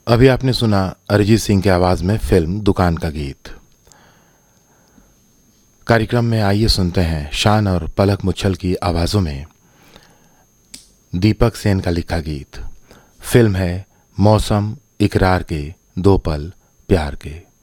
अभी आपने सुना अरिजीत सिंह की आवाज में फिल्म दुकान का गीत। कार्यक्रम में आइए सुनते हैं शान और पलक मुच्छल की आवाजों में दीपक सेन का लिखा गीत। फिल्म है मौसम इकरार के, दो पल प्यार के।